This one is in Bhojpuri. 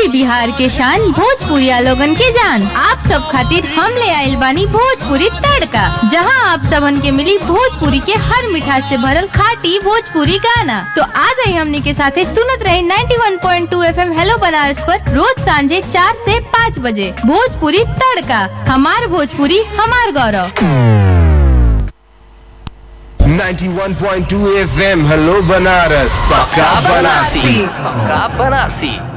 यूपी बिहार के शान भोजपुरिया लोगन के जान। आप सब खातिर हम ले आइल बानी भोजपुरी तड़का, जहां आप सबन के मिली भोजपुरी के हर मिठास से भरल खाटी भोजपुरी गाना। तो आ जाइए हमनी के साथे सुनत रहे 91.2 FM हेलो बनारस पर रोज सांझे 4 से 5 बजे। भोजपुरी तड़का, हमार भोजपुरी हमार गौरव। 91.2 FM हेलो बनारस, पक्का बनारसी।